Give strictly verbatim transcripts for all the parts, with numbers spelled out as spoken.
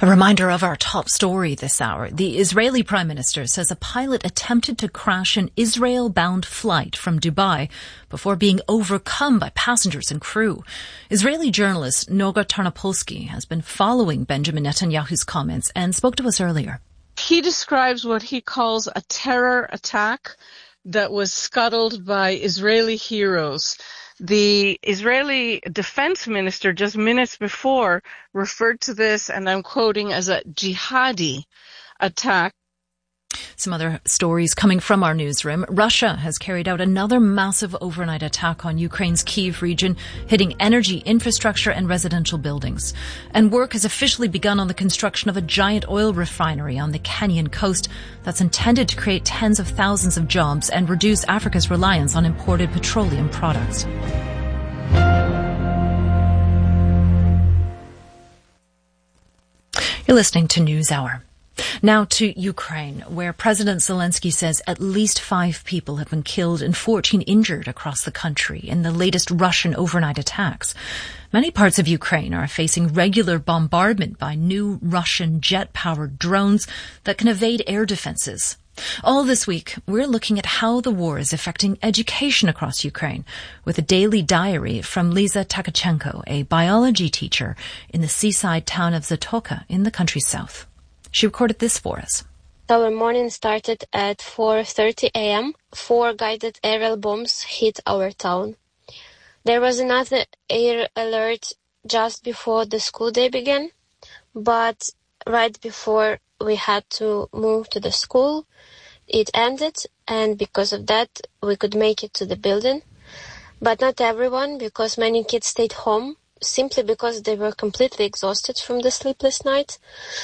A reminder of our top story this hour. The Israeli Prime Minister says a pilot attempted to crash an Israel-bound flight from Dubai before being overcome by passengers and crew. Israeli journalist Noga Tarnopolsky has been following Benjamin Netanyahu's comments and spoke to us earlier. He describes what he calls a terror attack that was scuttled by Israeli heroes. The Israeli defense minister just minutes before referred to this, and I'm quoting, as a jihadi attack. Some other stories coming from our newsroom. Russia has carried out another massive overnight attack on Ukraine's Kyiv region, hitting energy infrastructure and residential buildings. And work has officially begun on the construction of a giant oil refinery on the Kenyan coast that's intended to create tens of thousands of jobs and reduce Africa's reliance on imported petroleum products. You're listening to NewsHour. Now to Ukraine, where President Zelensky says at least five people have been killed and fourteen injured across the country in the latest Russian overnight attacks. Many parts of Ukraine are facing regular bombardment by new Russian jet-powered drones that can evade air defenses. All this week, we're looking at how the war is affecting education across Ukraine with a daily diary from Lisa Tkachenko, a biology teacher in the seaside town of Zatoka in the country's south. She recorded this for us. Our morning started at four thirty a.m. Four guided aerial bombs hit our town. There was another air alert just before the school day began, but right before we had to move to the school, it ended, and because of that, we could make it to the building. But not everyone, because many kids stayed home, simply because they were completely exhausted from the sleepless night.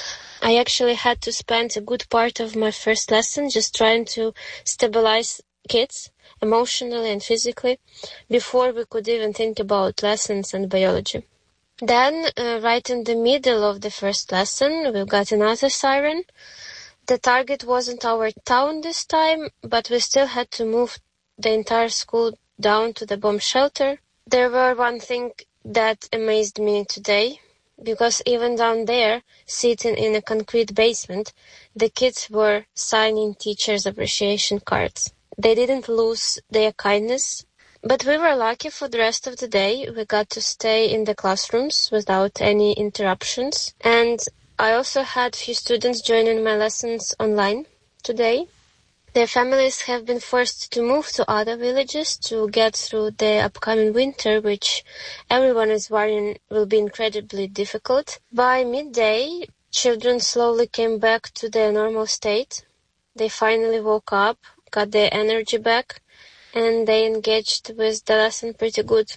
I actually had to spend a good part of my first lesson just trying to stabilize kids emotionally and physically before we could even think about lessons and biology. Then, uh, right in the middle of the first lesson, we got another siren. The target wasn't our town this time, but we still had to move the entire school down to the bomb shelter. There were one thing that amazed me today. Because even down there, sitting in a concrete basement, the kids were signing teachers' appreciation cards. They didn't lose their kindness, but we were lucky for the rest of the day. We got to stay in the classrooms without any interruptions. And I also had few students joining my lessons online today. Their families have been forced to move to other villages to get through the upcoming winter, which everyone is worrying will be incredibly difficult. By midday, children slowly came back to their normal state. They finally woke up, got their energy back, and they engaged with the lesson pretty good.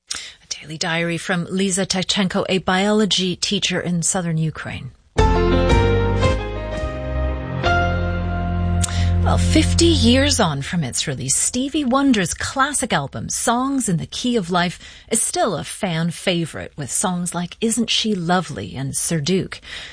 A daily diary from Lisa Tkachenko, a biology teacher in southern Ukraine. Well, fifty years on from its release, Stevie Wonder's classic album, Songs in the Key of Life, is still a fan favorite with songs like Isn't She Lovely and Sir Duke.